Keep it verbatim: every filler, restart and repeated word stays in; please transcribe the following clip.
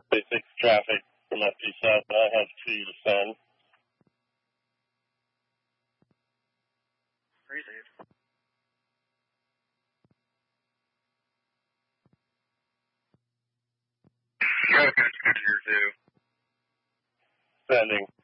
basic traffic from F P South that I have to you to send. Received. Got a good to your two. Sending.